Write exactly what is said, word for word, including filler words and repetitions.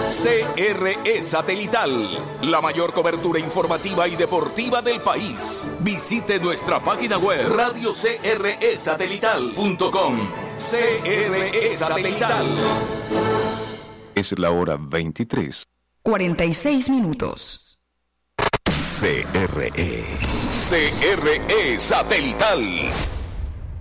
C R E Satelital, la mayor cobertura informativa y deportiva del país. Visite nuestra página web radio c r e satelital punto com. C R E Satelital. Es la hora veintitrés. cuarenta y seis minutos. C R E. C R E Satelital.